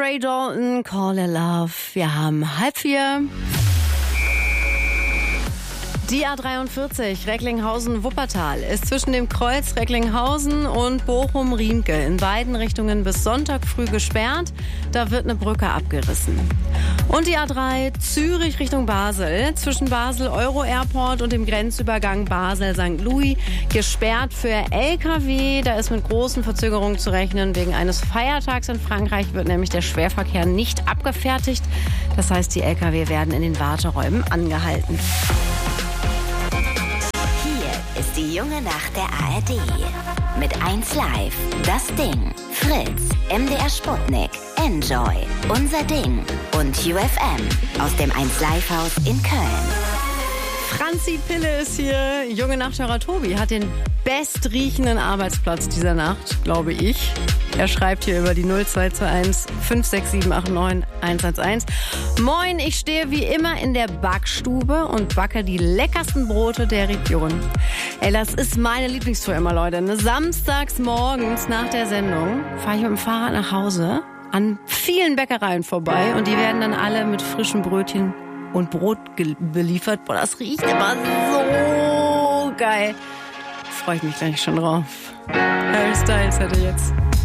Ray Dalton, Call It Love. Wir haben 3:30. Die A43 Recklinghausen-Wuppertal ist zwischen dem Kreuz Recklinghausen und Bochum-Riemke in beiden Richtungen bis Sonntag früh gesperrt. Da wird eine Brücke abgerissen. Und die A3 Zürich Richtung Basel zwischen Basel Euro Airport und dem Grenzübergang Basel-St. Louis gesperrt für LKW. Da ist mit großen Verzögerungen zu rechnen. Wegen eines Feiertags in Frankreich wird nämlich der Schwerverkehr nicht abgefertigt. Das heißt, die LKW werden in den Warteräumen angehalten. Ist die junge Nacht der ARD. Mit 1 Live, Das Ding, Fritz, MDR Sputnik, Enjoy, Unser Ding und UFM aus dem 1 Live Haus in Köln. Franzi Pille ist hier. Junge Nachthörer Tobi hat den bestriechenden Arbeitsplatz dieser Nacht, glaube ich. Er schreibt hier über die 0221 56789 111. Moin, ich stehe wie immer in der Backstube und backe die leckersten Brote der Region. Ey, das ist meine Lieblingstour immer, Leute. Samstags morgens nach der Sendung fahre ich mit dem Fahrrad nach Hause an vielen Bäckereien vorbei und die werden dann alle mit frischen Brötchen und Brot beliefert. Boah, das riecht immer so geil. Freue ich mich gleich schon drauf. Harry Styles hätte jetzt